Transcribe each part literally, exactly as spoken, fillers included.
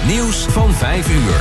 Nieuws van vijf uur.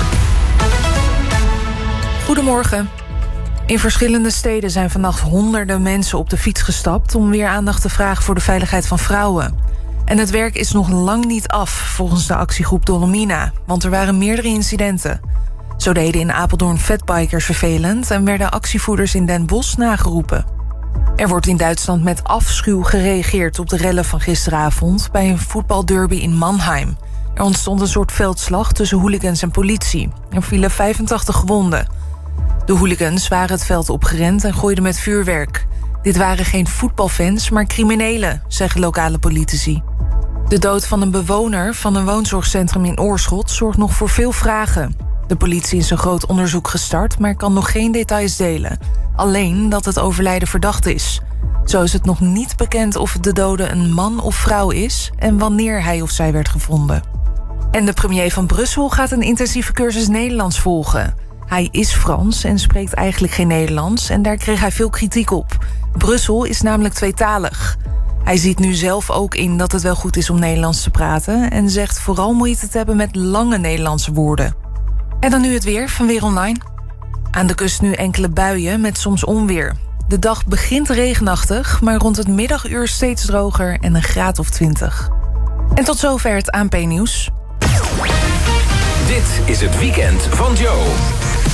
Goedemorgen. In verschillende steden zijn vannacht honderden mensen op de fiets gestapt om weer aandacht te vragen voor de veiligheid van vrouwen. En het werk is nog lang niet af, volgens de actiegroep Dolomina, want er waren meerdere incidenten. Zo deden in Apeldoorn fatbikers vervelend en werden actievoerders in Den Bosch nageroepen. Er wordt in Duitsland met afschuw gereageerd op de rellen van gisteravond bij een voetbalderby in Mannheim. Er ontstond een soort veldslag tussen hooligans en politie. Er vielen vijfentachtig gewonden. De hooligans waren het veld opgerend en gooiden met vuurwerk. Dit waren geen voetbalfans, maar criminelen, zeggen lokale politici. De dood van een bewoner van een woonzorgcentrum in Oorschot zorgt nog voor veel vragen. De politie is een groot onderzoek gestart, maar kan nog geen details delen. Alleen dat het overlijden verdacht is. Zo is het nog niet bekend of de dode een man of vrouw is en wanneer hij of zij werd gevonden. En de premier van Brussel gaat een intensieve cursus Nederlands volgen. Hij is Frans en spreekt eigenlijk geen Nederlands en daar kreeg hij veel kritiek op. Brussel is namelijk tweetalig. Hij ziet nu zelf ook in dat het wel goed is om Nederlands te praten en zegt vooral moeite te hebben met lange Nederlandse woorden. En dan nu het weer van Weer Online. Aan de kust nu enkele buien met soms onweer. De dag begint regenachtig, maar rond het middaguur steeds droger en een graad of twintig. En tot zover het A N P-nieuws. Dit is het weekend van Joe.